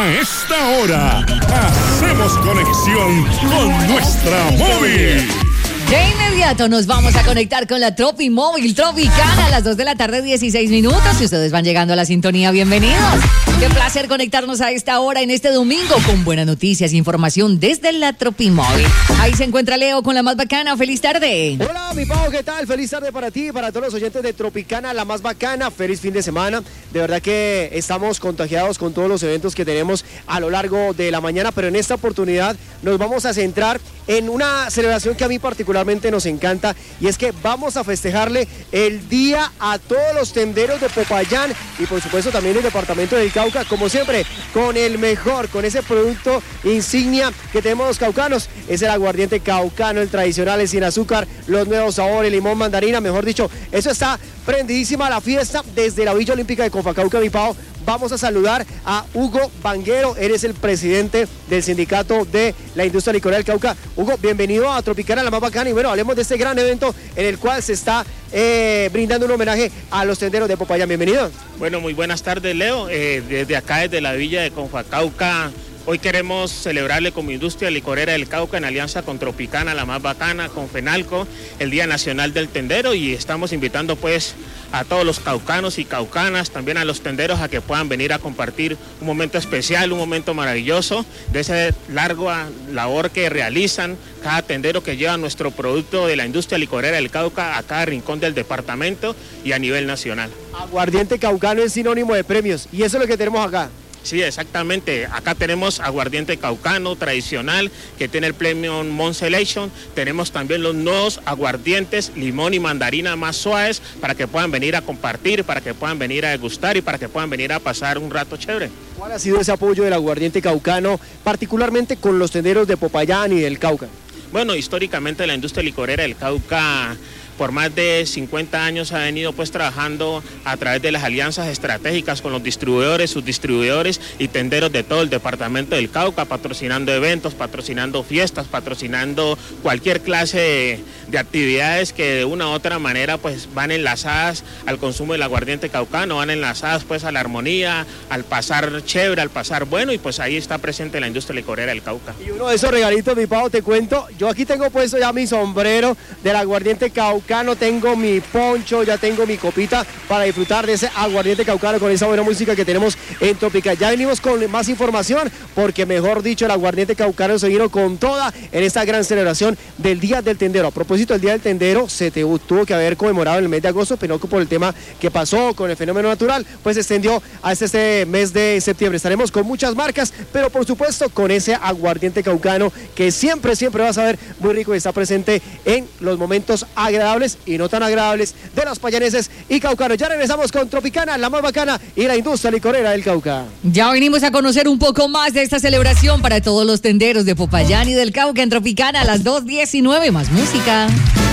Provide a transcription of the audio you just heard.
A esta hora, hacemos conexión con nuestra móvil. De inmediato nos vamos a conectar con la Tropi Móvil Tropicana a las 2 de la tarde, 16 minutos. Si ustedes van llegando a la sintonía, bienvenidos. Qué placer conectarnos a esta hora en este domingo con buenas noticias e información desde la Tropi Móvil. Ahí se encuentra Leo con la más bacana. Feliz tarde. Hola, mi Pau, ¿qué tal? Feliz tarde para ti y para todos los oyentes de Tropicana, la más bacana. Feliz fin de semana. De verdad que estamos contagiados con todos los eventos que tenemos a lo largo de la mañana, pero en esta oportunidad nos vamos a centrar en una celebración que a mí particularmente nos encanta, y es que vamos a festejarle el día a todos los tenderos de Popayán y por supuesto también el departamento del Cauca, como siempre, con el mejor, con ese producto insignia que tenemos los caucanos. Es el aguardiente caucano, el tradicional, el sin azúcar, los nuevos sabores, limón, mandarina, mejor dicho, eso está prendidísima la fiesta desde la Villa Olímpica de Confacauca, mi Pau. Vamos a saludar a Hugo Banguero, eres el presidente del sindicato de la industria licorera del Cauca. Hugo, bienvenido a Tropicana, la más bacana, y bueno, hablemos de este gran evento en el cual se está brindando un homenaje a los tenderos de Popayán. Bienvenido. Bueno, muy buenas tardes, Leo. Desde acá, desde la Villa de Confacauca, hoy queremos celebrarle como industria licorera del Cauca en alianza con Tropicana, la más bacana, con FENALCO, el Día Nacional del Tendero, y estamos invitando pues a todos los caucanos y caucanas, también a los tenderos, a que puedan venir a compartir un momento especial, un momento maravilloso de esa larga labor que realizan cada tendero que lleva nuestro producto de la industria licorera del Cauca a cada rincón del departamento y a nivel nacional. Aguardiente caucano es sinónimo de premios y eso es lo que tenemos acá. Sí, exactamente. Acá tenemos aguardiente caucano tradicional que tiene el premio Mon Selection. Tenemos también los nuevos aguardientes limón y mandarina más suaves para que puedan venir a compartir, para que puedan venir a degustar y para que puedan venir a pasar un rato chévere. ¿Cuál ha sido ese apoyo del aguardiente caucano, particularmente con los tenderos de Popayán y del Cauca? Bueno, históricamente la industria licorera del Cauca por más de 50 años ha venido pues trabajando a través de las alianzas estratégicas con los distribuidores, subdistribuidores y tenderos de todo el departamento del Cauca, patrocinando eventos, patrocinando fiestas, patrocinando cualquier clase de actividades que de una u otra manera pues van enlazadas al consumo del aguardiente caucano, van enlazadas pues a la armonía, al pasar chévere, al pasar bueno, y pues ahí está presente la industria licorera del Cauca. Y uno de esos regalitos, mi Pau, te cuento, yo aquí tengo puesto ya mi sombrero del aguardiente caucano, tengo mi poncho, ya tengo mi copita para disfrutar de ese aguardiente caucano con esa buena música que tenemos en Tropical. Ya venimos con más información porque, mejor dicho, el aguardiente caucano se vino con toda en esta gran celebración del Día del Tendero. A propósito del Día del Tendero, se tuvo que haber conmemorado en el mes de agosto, pero por el tema que pasó con el fenómeno natural, pues se extendió hasta este mes de septiembre. Estaremos con muchas marcas, pero por supuesto con ese aguardiente caucano que siempre vas a ver muy rico y está presente en los momentos agradables y no tan agradables de los payaneses y caucanos. Ya regresamos con Tropicana, la más bacana, y la industria licorera del Cauca. Ya venimos a conocer un poco más de esta celebración para todos los tenderos de Popayán y del Cauca en Tropicana a las 2:19. Más música.